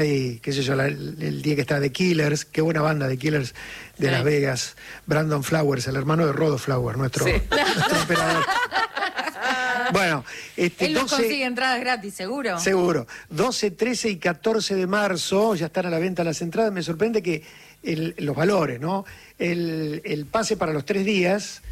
y qué sé yo, el día que está The Killers, qué buena banda The Killers de Las Vegas, Brandon Flowers, el hermano de Rodo Flowers, nuestro emperador. Bueno, él nos consigue entradas gratis, ¿seguro? Seguro. 12, 13 y 14 de marzo ya están a la venta las entradas. Me sorprende que los valores, ¿no? El pase para los 3 días,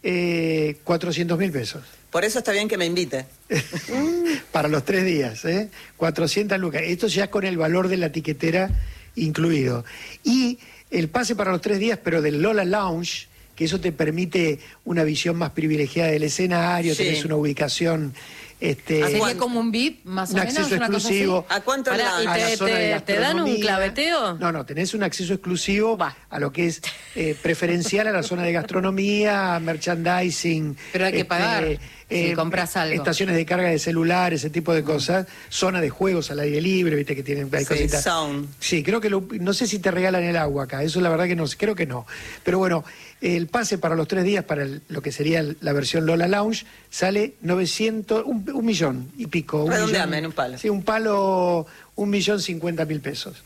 400.000 pesos. Por eso está bien que me invite. Para los 3 días, 400 lucas. Esto ya con el valor de la tiquetera incluido. Y el pase para los 3 días, pero del Lola Lounge, que eso te permite una visión más privilegiada del escenario, tenés una ubicación... ¿Sería como un VIP, más o menos? Un acceso exclusivo. ¿A cuánto a la zona de te dan un claveteo? No, tenés un acceso exclusivo a lo que es preferencial a la zona de gastronomía, merchandising. Pero hay que pagar si compras algo. Estaciones de carga de celular, ese tipo de cosas. Zona de juegos al aire libre, viste que tienen hay cositas. Sound. Sí, creo que no sé si te regalan el agua acá, eso la verdad que no sé, creo que no. Pero bueno, el pase para los 3 días, para lo que sería la versión Lola Lounge, sale 900, un millón y pico. Redondeame en un palo. Sí, un palo, 1.050.000 pesos.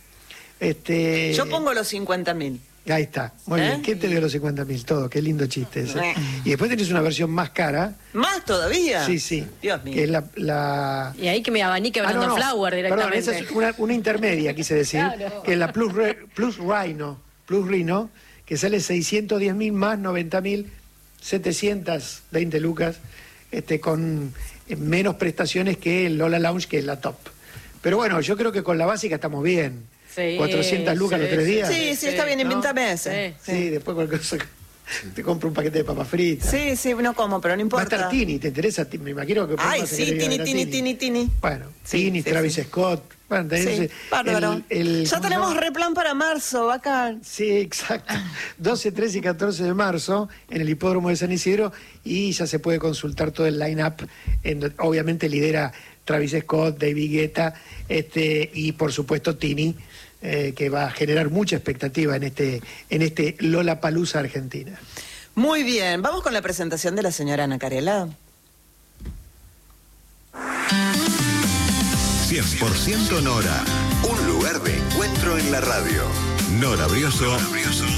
Yo pongo los 50.000. Ahí está, muy bien. ¿Quién te dio los 50.000? Todo, qué lindo chiste ese. Y después tenés una versión más cara. ¿Más todavía? Sí. Dios mío. Que es la... Y ahí que me abanique Brandon Flower directamente. Perdón, esa es una intermedia, quise decir, claro. Que es la Plus Rhino, que sale 610.000 más 90.000, 720 lucas, con menos prestaciones que el Lola Lounge, que es la top. Pero bueno, yo creo que con la básica estamos bien. Sí, 400 lucas los 3 días. Sí, está bien, invítame ese. Sí, después cualquier cosa... Te compro un paquete de papas fritas. Sí, no como, pero no importa. Va a estar Tini, ¿te interesa? Me imagino que... Ay, sí, Tini. Bueno, Tini, Travis Scott. Bueno, bárbaro. Ya tenemos replan para marzo, bacán. Sí, exacto. 12, 13 y 14 de marzo en el hipódromo de San Isidro y ya se puede consultar todo el line-up. Obviamente lidera Travis Scott, David Guetta y por supuesto Tini, que va a generar mucha expectativa en este Lollapalooza Argentina. Muy bien, vamos con la presentación de la señora Ana Carela. 100% Nora, un lugar de encuentro en la radio. Nora Brioso